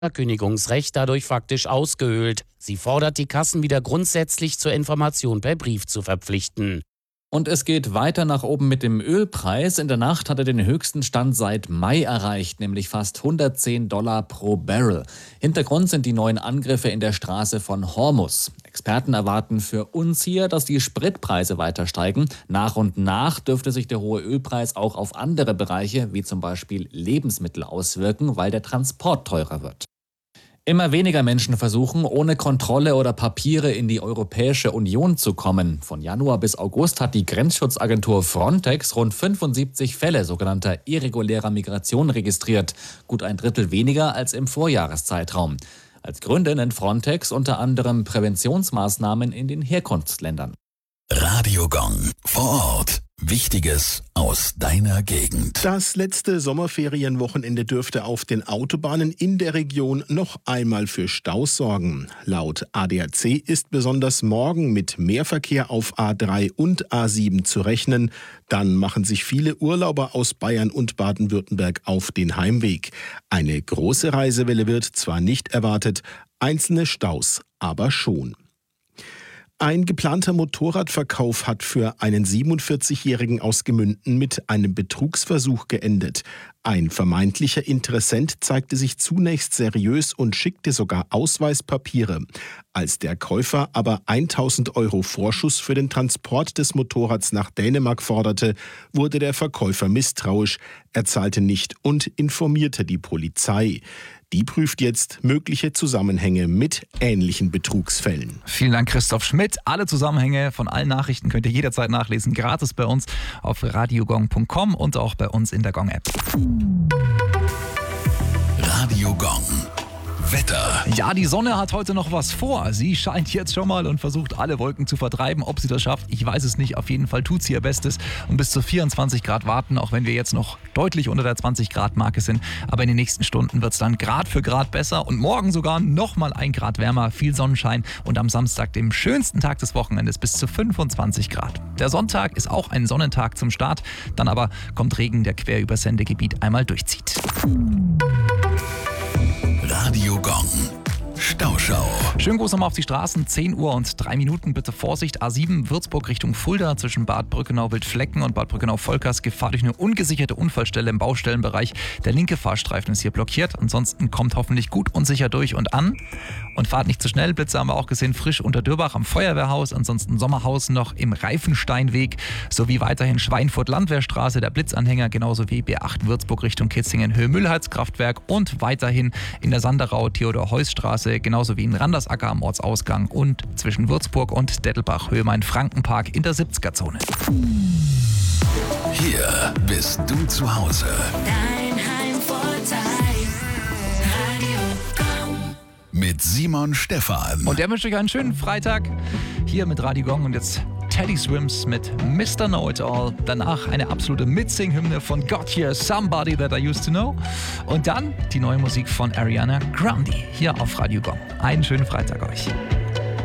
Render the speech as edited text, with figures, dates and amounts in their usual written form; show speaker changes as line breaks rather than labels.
Verkündigungsrecht dadurch faktisch ausgehöhlt. Sie fordert die Kassen wieder grundsätzlich zur Information per Brief zu verpflichten.
Und es geht weiter nach oben mit dem Ölpreis. In der Nacht hat er den höchsten Stand seit Mai erreicht, nämlich fast $110 pro Barrel. Hintergrund sind die neuen Angriffe in der Straße von Hormuz. Experten erwarten für uns hier, dass die Spritpreise weiter steigen. Nach und nach dürfte sich der hohe Ölpreis auch auf andere Bereiche, wie zum Beispiel Lebensmittel, auswirken, weil der Transport teurer wird. Immer weniger Menschen versuchen, ohne Kontrolle oder Papiere in die Europäische Union zu kommen. Von Januar bis August hat die Grenzschutzagentur Frontex rund 75 Fälle sogenannter irregulärer Migration registriert. Gut ein Drittel weniger als im Vorjahreszeitraum. Als Gründe nennt Frontex unter anderem Präventionsmaßnahmen in den Herkunftsländern.
Radio Gong vor Ort. Wichtiges aus deiner Gegend.
Das letzte Sommerferienwochenende dürfte auf den Autobahnen in der Region noch einmal für Staus sorgen. Laut ADAC ist besonders morgen mit mehr Verkehr auf A3 und A7 zu rechnen. Dann machen sich viele Urlauber aus Bayern und Baden-Württemberg auf den Heimweg. Eine große Reisewelle wird zwar nicht erwartet, einzelne Staus aber schon. Ein geplanter Motorradverkauf hat für einen 47-Jährigen aus Gemünden mit einem Betrugsversuch geendet. Ein vermeintlicher Interessent zeigte sich zunächst seriös und schickte sogar Ausweispapiere. Als der Käufer aber 1.000 € Vorschuss für den Transport des Motorrads nach Dänemark forderte, wurde der Verkäufer misstrauisch. Er zahlte nicht und informierte die Polizei. Die prüft jetzt mögliche Zusammenhänge mit ähnlichen Betrugsfällen.
Vielen Dank, Christoph Schmidt. Alle Zusammenhänge von allen Nachrichten könnt ihr jederzeit nachlesen, gratis bei uns auf radiogong.com und auch bei uns in der Gong-App.
Radio Gong. Wetter.
Ja, die Sonne hat heute noch was vor. Sie scheint jetzt schon mal und versucht, alle Wolken zu vertreiben. Ob sie das schafft, ich weiß es nicht. Auf jeden Fall tut sie ihr Bestes und bis zu 24 Grad warten, auch wenn wir jetzt noch deutlich unter der 20-Grad-Marke sind. Aber in den nächsten Stunden wird es dann Grad für Grad besser und morgen sogar noch mal 1 Grad wärmer, viel Sonnenschein und am Samstag, dem schönsten Tag des Wochenendes, bis zu 25 Grad. Der Sonntag ist auch ein Sonnentag zum Start. Dann aber kommt Regen, der quer über Sendegebiet einmal durchzieht.
Radio Gong. Stauschau.
Schönen Gruß nochmal auf die Straßen. 10 Uhr und 3 Minuten. Bitte Vorsicht. A7 Würzburg Richtung Fulda zwischen Bad Brückenau-Wildflecken und Bad Brückenau-Volkers. Gefahr durch eine ungesicherte Unfallstelle im Baustellenbereich. Der linke Fahrstreifen ist hier blockiert. Ansonsten kommt hoffentlich gut und sicher durch und an. Und fahrt nicht zu schnell. Blitze haben wir auch gesehen. Frisch unter Dürbach am Feuerwehrhaus. Ansonsten Sommerhausen noch im Reifensteinweg. Sowie weiterhin Schweinfurt-Landwehrstraße. Der Blitzanhänger. Genauso wie B8 Würzburg Richtung Kitzingen. Höhe-Müllheizkraftwerk. Und weiterhin in der Sanderau Theodor-Heuss-Straße. Genauso wie in Randersacker am Ortsausgang und zwischen Würzburg und Dettelbach Höhe Main-Frankenpark in der 70er-Zone.
Hier bist du zu Hause.
Dein Heimvorteil. Radio Gong.
Mit Simon Stephan.
Und der wünscht euch einen schönen Freitag hier mit Radio Gong und jetzt Teddy Swims mit Mr. Know-It-All. Danach eine absolute Mitsing-Hymne von Gotye, Somebody That I Used to Know. Und dann die neue Musik von Ariana Grande hier auf Radio Gong. Einen schönen Freitag euch.